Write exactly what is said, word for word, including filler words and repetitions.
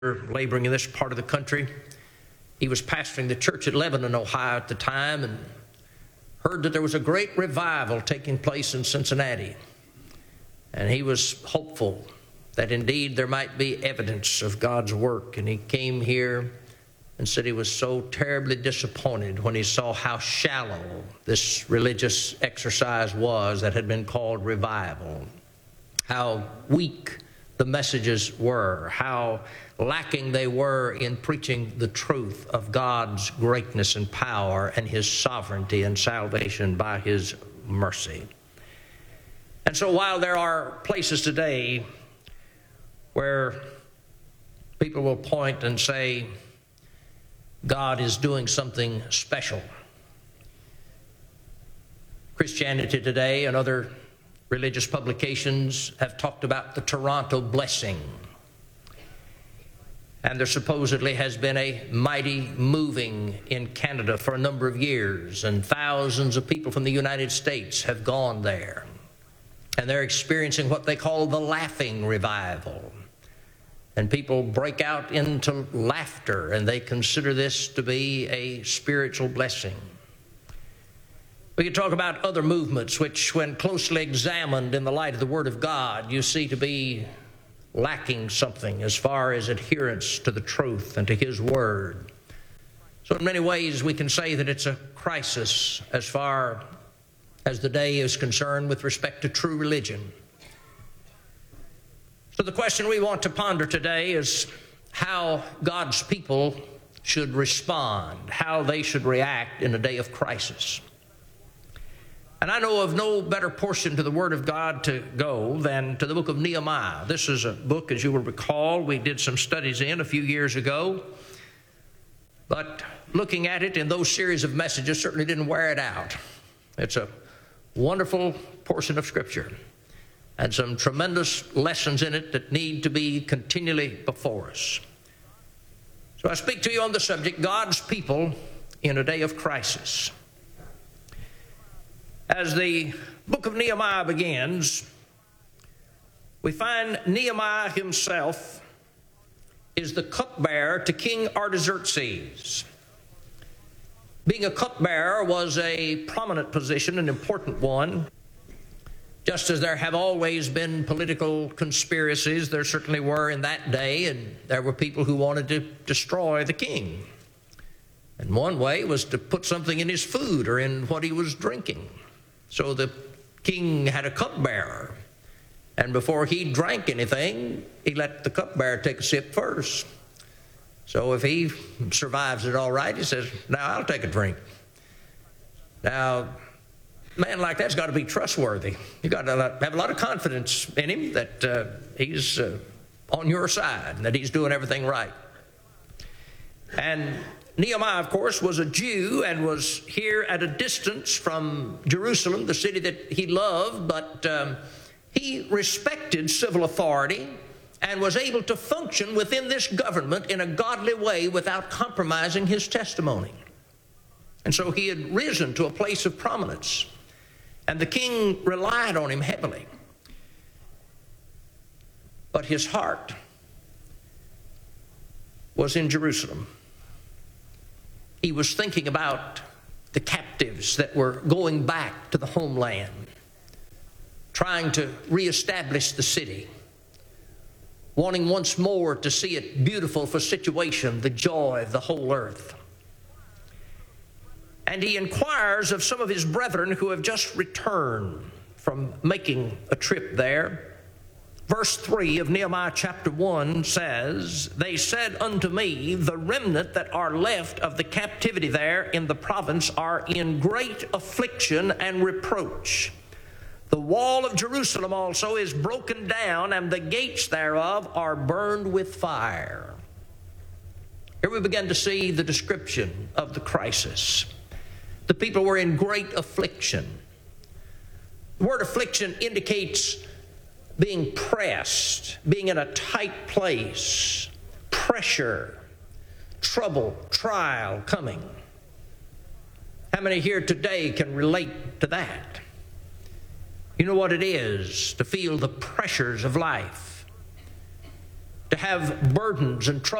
laboring in this part of the country. He was pastoring the church at Lebanon, Ohio at the time, and heard that there was a great revival taking place in Cincinnati. And he was hopeful that indeed there might be evidence of God's work. And he came here and said he was so terribly disappointed when he saw how shallow this religious exercise was that had been called revival, how weak the messages were, how lacking they were in preaching the truth of God's greatness and power and His sovereignty and salvation by His mercy. And so while there are places today where people will point and say, God is doing something special, Christianity Today and other religious publications have talked about the Toronto blessing. And there supposedly has been a mighty moving in Canada for a number of years, and thousands of people from the United States have gone there. And they're experiencing what they call the laughing revival. And people break out into laughter, and they consider this to be a spiritual blessing. We could talk about other movements which, when closely examined in the light of the Word of God, you see to be lacking something as far as adherence to the truth and to His Word. So in many ways we can say that it's a crisis as far as the day is concerned with respect to true religion. So the question we want to ponder today is how God's people should respond, how they should react in a day of crisis. And I know of no better portion to the Word of God to go than to the book of Nehemiah. This is a book, as you will recall, we did some studies in a few years ago. But looking at it in those series of messages certainly didn't wear it out. It's a wonderful portion of Scripture and some tremendous lessons in it that need to be continually before us. So I speak to you on the subject, God's people in a day of crisis. As the book of Nehemiah begins, we find Nehemiah himself is the cupbearer to King Artaxerxes. Being a cupbearer was a prominent position, an important one. Just as there have always been political conspiracies, there certainly were in that day, and there were people who wanted to destroy the king. And one way was to put something in his food or in what he was drinking. So the king had a cupbearer, and before he drank anything, he let the cupbearer take a sip first. So if he survives it all right, he says, now I'll take a drink. Now, a man like that's got to be trustworthy. You've got to have a lot of confidence in him that uh, he's uh, on your side and that he's doing everything right. And Nehemiah, of course, was a Jew and was here at a distance from Jerusalem, the city that he loved, but um, he respected civil authority and was able to function within this government in a godly way without compromising his testimony. And so he had risen to a place of prominence, and the king relied on him heavily. But his heart was in Jerusalem. He was thinking about the captives that were going back to the homeland, trying to reestablish the city, wanting once more to see it beautiful for situation, the joy of the whole earth. And he inquires of some of his brethren who have just returned from making a trip there. Verse three of Nehemiah chapter one says, they said unto me, the remnant that are left of the captivity there in the province are in great affliction and reproach. The wall of Jerusalem also is broken down, and the gates thereof are burned with fire. Here we begin to see the description of the crisis. The people were in great affliction. The word affliction indicates being pressed, being in a tight place, pressure, trouble, trial coming. How many here today can relate to that? You know what it is to feel the pressures of life. to have burdens and troubles